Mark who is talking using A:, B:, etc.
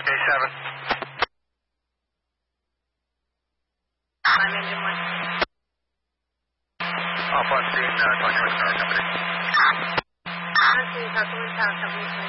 A: K7.
B: I'm engine 1.
A: Off on scene, 20 horsepower company.
B: Honestly, Tuckerman Town, company